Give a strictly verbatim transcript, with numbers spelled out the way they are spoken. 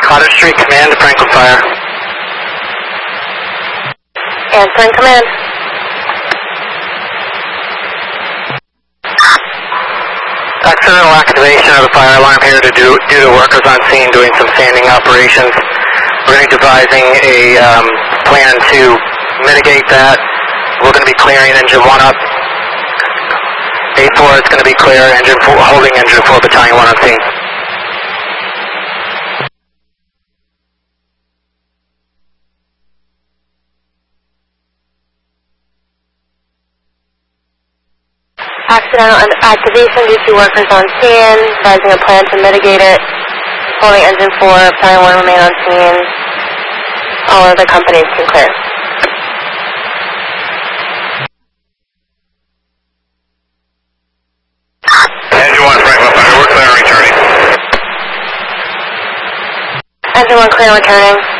Cottage Street Command, Franklin Fire. Answering command. Accidental activation of the fire alarm here to do, due to workers on scene doing some sanding operations. We're going to be devising a um, plan to mitigate that. We're going to be clearing engine one up. A four is going to be clear, engine four, holding engine four, battalion one on scene. Accidental activation due to workers on scene, devising a plan to mitigate it. Holding engine four, battalion one remain on scene. All other companies can clear. Engine one, Franklin Fire, we're clear and returning. Engine one clear and returning.